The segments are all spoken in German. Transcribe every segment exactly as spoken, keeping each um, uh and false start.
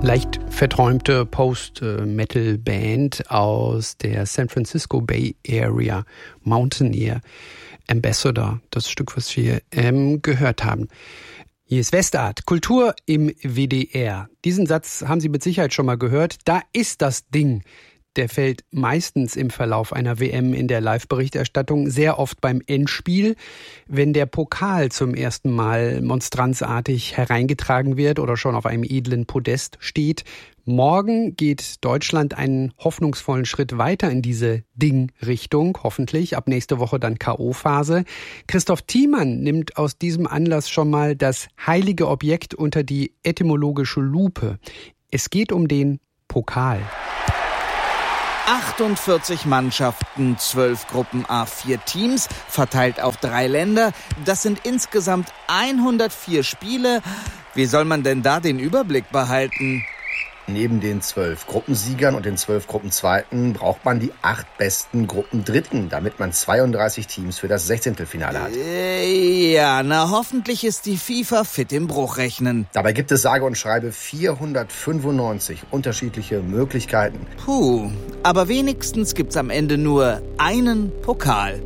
leicht verträumte Post-Metal-Band aus der San Francisco Bay Area, Mountaineer Ambassador, das Stück, was wir ähm, gehört haben. Hier ist Westart, Kultur im W D R. Diesen Satz haben Sie mit Sicherheit schon mal gehört. Da ist das Ding. Der fällt meistens im Verlauf einer W M in der Live-Berichterstattung, sehr oft beim Endspiel, wenn der Pokal zum ersten Mal monstranzartig hereingetragen wird oder schon auf einem edlen Podest steht. Morgen geht Deutschland einen hoffnungsvollen Schritt weiter in diese Ding-Richtung, hoffentlich. Ab nächste Woche dann K O-Phase. Christoph Thiemann nimmt aus diesem Anlass schon mal das heilige Objekt unter die etymologische Lupe. Es geht um den Pokal. achtundvierzig Mannschaften, zwölf Gruppen à vier Teams, verteilt auf drei Länder. Das sind insgesamt hundertvier Spiele. Wie soll man denn da den Überblick behalten? Neben den zwölf Gruppensiegern und den zwölf Gruppenzweiten braucht man die acht besten Gruppendritten, damit man zweiunddreißig Teams für das Sechzehntelfinale hat. Äh, ja, na hoffentlich ist die FIFA fit im Bruchrechnen. Dabei gibt es sage und schreibe vierhundertfünfundneunzig unterschiedliche Möglichkeiten. Puh, aber wenigstens gibt's am Ende nur einen Pokal.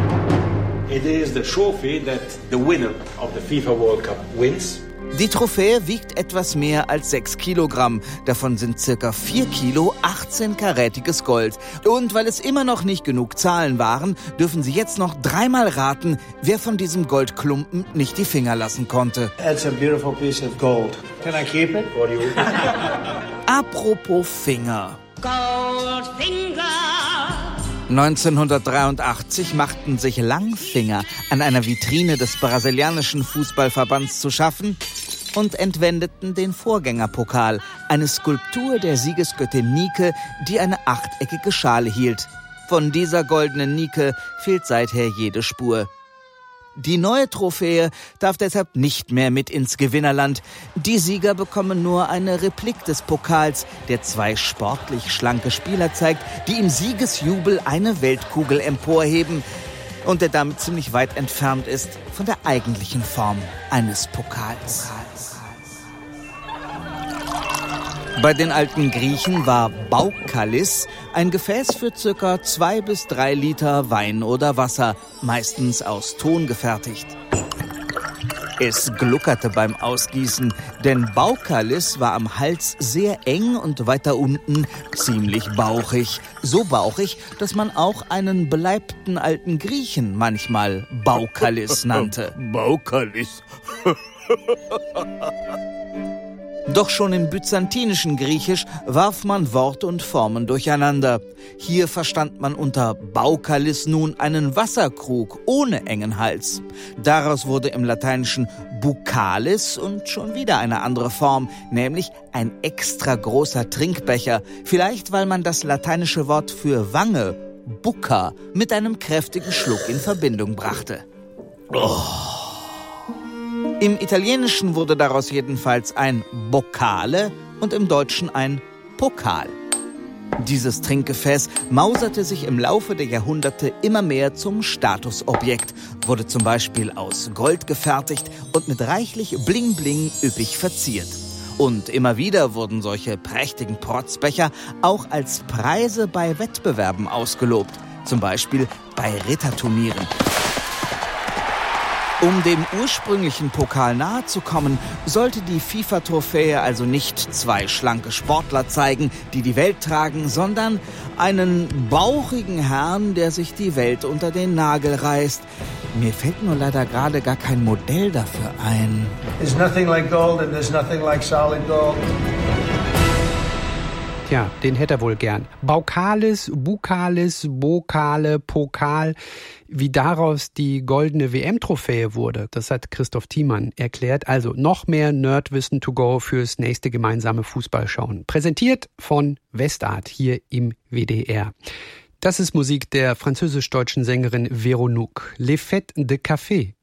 It is the trophy that the winner of the FIFA World Cup wins. Die Trophäe wiegt etwas mehr als sechs Kilogramm. Davon sind circa vier Kilo achtzehn-karätiges Gold. Und weil es immer noch nicht genug Zahlen waren, dürfen Sie jetzt noch dreimal raten, wer von diesem Goldklumpen nicht die Finger lassen konnte. It's a beautiful piece of gold. Can I keep it? Or do you... Apropos Finger. Goldfinger. neunzehnhundertdreiundachtzig machten sich Langfinger an einer Vitrine des brasilianischen Fußballverbands zu schaffen und entwendeten den Vorgängerpokal, eine Skulptur der Siegesgöttin Nike, die eine achteckige Schale hielt. Von dieser goldenen Nike fehlt seither jede Spur. Die neue Trophäe darf deshalb nicht mehr mit ins Gewinnerland. Die Sieger bekommen nur eine Replik des Pokals, der zwei sportlich schlanke Spieler zeigt, die im Siegesjubel eine Weltkugel emporheben und der damit ziemlich weit entfernt ist von der eigentlichen Form eines Pokals. Bei den alten Griechen war Baukalis ein Gefäß für circa zwei bis drei Liter Wein oder Wasser, meistens aus Ton gefertigt. Es gluckerte beim Ausgießen, denn Baukalis war am Hals sehr eng und weiter unten ziemlich bauchig. So bauchig, dass man auch einen beleibten alten Griechen manchmal Baukalis nannte. Baukalis. Doch schon im byzantinischen Griechisch warf man Wort und Formen durcheinander. Hier verstand man unter Baukalis nun einen Wasserkrug ohne engen Hals. Daraus wurde im Lateinischen Bucalis und schon wieder eine andere Form, nämlich ein extra großer Trinkbecher. Vielleicht, weil man das lateinische Wort für Wange, Bucca, mit einem kräftigen Schluck in Verbindung brachte. Oh. Im Italienischen wurde daraus jedenfalls ein Boccale und im Deutschen ein Pokal. Dieses Trinkgefäß mauserte sich im Laufe der Jahrhunderte immer mehr zum Statusobjekt, wurde zum Beispiel aus Gold gefertigt und mit reichlich Bling-Bling üppig verziert. Und immer wieder wurden solche prächtigen Protzbecher auch als Preise bei Wettbewerben ausgelobt, zum Beispiel bei Ritterturnieren. Um dem ursprünglichen Pokal nahe zu kommen, sollte die FIFA-Trophäe also nicht zwei schlanke Sportler zeigen, die die Welt tragen, sondern einen bauchigen Herrn, der sich die Welt unter den Nagel reißt. Mir fällt nur leider gerade gar kein Modell dafür ein. There's nothing like gold and there's nothing like solid gold. Ja, den hätte er wohl gern. Baukalis, Bukalis, Bokale, Pokal. Wie daraus die goldene W M-Trophäe wurde, das hat Christoph Thiemann erklärt. Also noch mehr Nerdwissen to go fürs nächste gemeinsame Fußballschauen. Präsentiert von Westart hier im W D R. Das ist Musik der französisch-deutschen Sängerin Veronique. Les Fêtes de Café.